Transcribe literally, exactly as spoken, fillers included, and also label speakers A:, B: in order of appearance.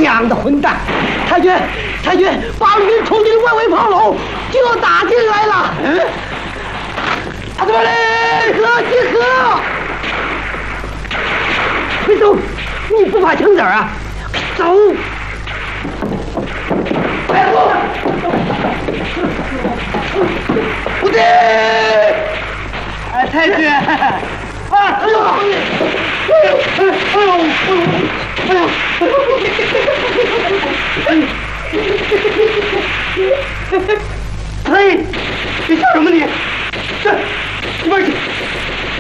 A: 娘的混蛋！太君，太君，八路军冲进外围炮楼，就要打进来了。嗯，阿德嘞，集合，集合！快走！你不怕枪子啊？走！快走！不对！
B: 哎，太君！啊！
A: 哎呦！哎呦！哎呦！哎呦！哎呦！嘿，你笑什么你？这一边去！